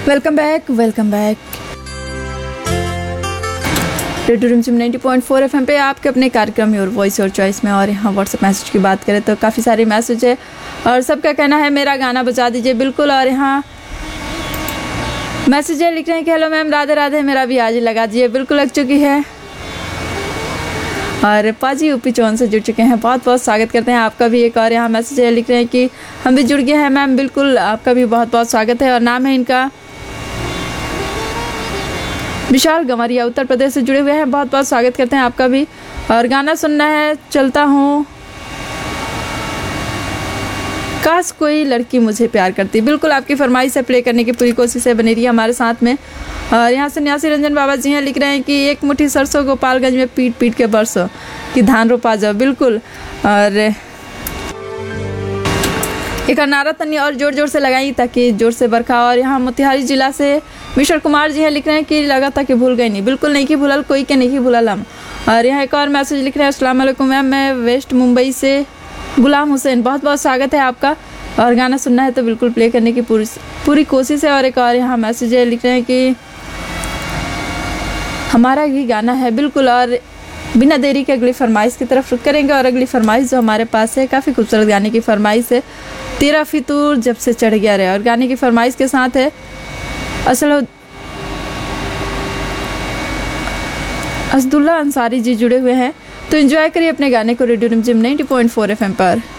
Welcome back radio रिमझिम 90.4 FM पे आपके अपने कार्यक्रम योर वॉइस योर चॉइस में। और यहाँ व्हाट्सएप मैसेज की बात करें तो काफ़ी सारे मैसेज है और सबका कहना है मेरा गाना बजा दीजिए। बिल्कुल। और यहाँ मैसेज है, लिख रहे हैं कि हेलो मैम, राधे राधे, मेरा भी आज लगा दीजिए। बिल्कुल लग चुकी है। और पाजी यूपी चौन से जुड़ चुके हैं, बहुत बहुत स्वागत करते हैं आपका भी। एक और यहाँ मैसेज है, लिख रहे हैं कि हम भी जुड़ गए हैं मैम। बिल्कुल, आपका भी बहुत बहुत स्वागत है। और नाम है इनका विशाल गंवरिया, उत्तर प्रदेश से जुड़े हुए हैं, बहुत बहुत स्वागत करते हैं आपका भी। और गाना सुनना है, चलता हूँ काश कोई लड़की मुझे प्यार करती। बिल्कुल, आपकी फरमाइश से प्ले करने की पूरी कोशिश है, बनी रही है हमारे साथ में। और यहाँ से न्यासी रंजन बाबा जी हैं, लिख रहे हैं कि एक मुट्ठी सरसों गोपालगंज में पीट पीट के बरसों कि धान रोपा जाओ। बिल्कुल। और एक नारा तन्नी और जोर जोर से लगाई ताकि जोर से बरखा। और यहाँ मोतिहारी जिला से मिश्र कुमार जी हैं, लिख रहे हैं कि लगा था कि भूल गई नहीं। बिल्कुल नहीं कि भूलल कोई के नहीं भूलल हम। और यहाँ एक और मैसेज लिख रहे हैं, अस्सलाम वालेकुम मैम, मैं वेस्ट मुंबई से गुलाम हुसैन, बहुत बहुत स्वागत है आपका। और गाना सुनना है तो बिल्कुल प्ले करने की पूरी कोशिश है। और एक और यहाँ मैसेज है, लिख रहे हैं कि हमारा ही गाना है। बिल्कुल। और बिना देरी के अगली फरमाइश की तरफ रुख करेंगे। और अगली फरमाइश जो हमारे पास है, काफ़ी खूबसूरत गाने की फरमाइश है, तेरा फितूर जब से चढ़ गया रे। और गाने की फरमाइश के साथ है असदुल्ला अंसारी जी जुड़े हुए हैं। तो एंजॉय करिए अपने गाने को रेडियो रिमझिम 90.4 FM पर।